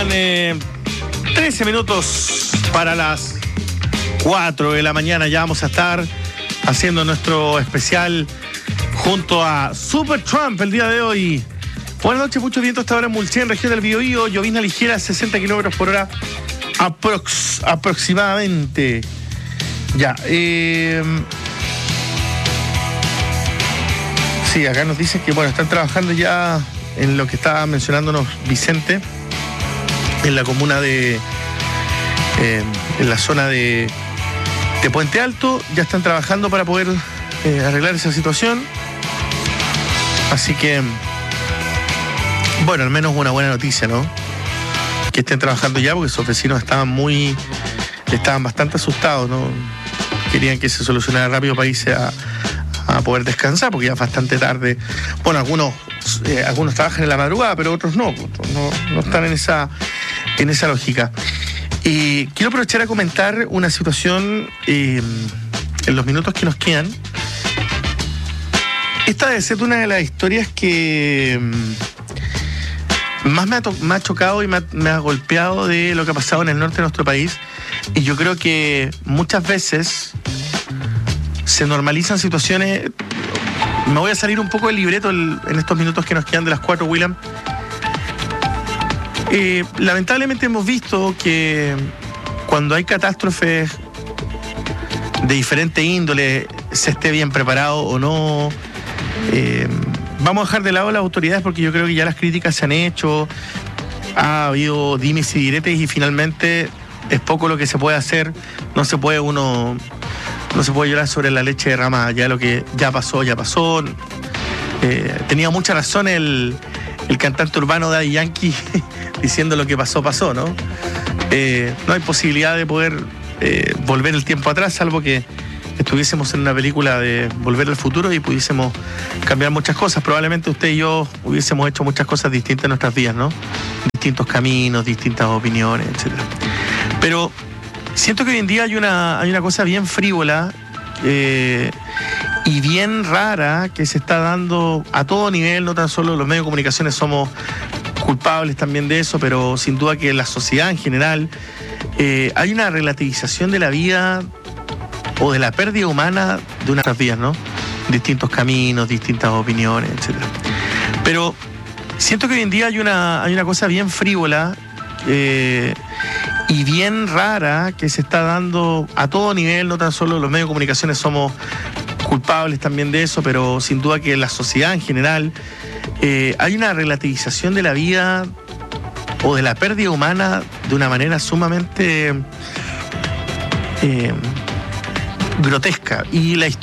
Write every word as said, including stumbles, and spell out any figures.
Faltan eh, trece minutos para las cuatro de la mañana. Ya vamos a estar haciendo nuestro especial junto a Super Trump el día de hoy. Buenas noches, mucho viento hasta ahora en Mulchen, región del Biobío, llovizna ligera, sesenta kilómetros por hora aprox, aproximadamente. Ya, eh... sí, acá nos dicen que, bueno, están trabajando ya en lo que estaba mencionándonos Vicente, en la comuna de, eh, en la zona de, de Puente Alto, ya están trabajando para poder eh, arreglar esa situación. Así que, bueno, al menos una buena noticia, ¿no? Que estén trabajando ya, porque sus vecinos estaban muy, estaban bastante asustados, ¿no? Querían que se solucionara rápido para irse a, a poder descansar, porque ya es bastante tarde. Bueno, algunos eh, algunos trabajan en la madrugada, pero otros no, no, no están en esa, en esa lógica. Y quiero aprovechar a comentar una situación eh, en los minutos que nos quedan. Esta debe ser una de las historias que más me ha, to- me ha chocado y me ha, me ha golpeado de lo que ha pasado en el norte de nuestro país. Y yo creo que muchas veces se normalizan situaciones. Me voy a salir un poco del libreto el, en estos minutos que nos quedan de las cuatro, William. Eh, lamentablemente hemos visto que cuando hay catástrofes de diferente índole, se esté bien preparado o no, eh, vamos a dejar de lado las autoridades, porque yo creo que ya las críticas se han hecho, ha habido dimes y diretes y finalmente es poco lo que se puede hacer. No se puede uno... No se puede llorar sobre la leche derramada. Ya lo que ya pasó, ya pasó. Eh, tenía mucha razón el, el cantante urbano Daddy Yankee diciendo lo que pasó, pasó, ¿no? Eh, no hay posibilidad de poder eh, volver el tiempo atrás, salvo que estuviésemos en una película de Volver al Futuro y pudiésemos cambiar muchas cosas. Probablemente usted y yo hubiésemos hecho muchas cosas distintas en nuestras vidas, ¿no? Distintos caminos, distintas opiniones, etcétera. Pero siento que hoy en día hay una, hay una cosa bien frívola eh, y bien rara que se está dando a todo nivel. No tan solo los medios de comunicaciones somos culpables también de eso, pero sin duda que la sociedad en general eh, hay una relativización de la vida o de la pérdida humana de unas vidas, ¿no? Distintos caminos, distintas opiniones, etcétera. Pero siento que hoy en día hay una, hay una cosa bien frívola eh, y bien rara que se está dando a todo nivel. No tan solo los medios de comunicaciones somos culpables también de eso, pero sin duda que la sociedad en general eh, hay una relativización de la vida o de la pérdida humana de una manera sumamente eh, grotesca. Y la historia